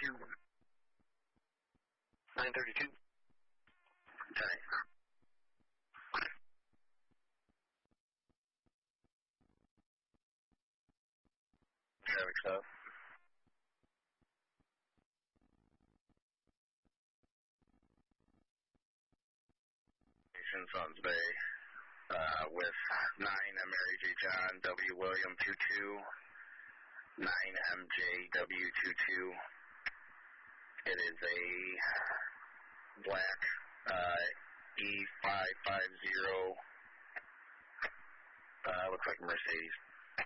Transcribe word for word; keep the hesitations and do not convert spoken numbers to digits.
thirty-two. nine thirty-two. Okay. Traffic stop. Sons Bay, uh, with nine M Mary J. John, W. William two two, nine M J W two two. It is a black uh, E five five zero, uh, looks like a Mercedes.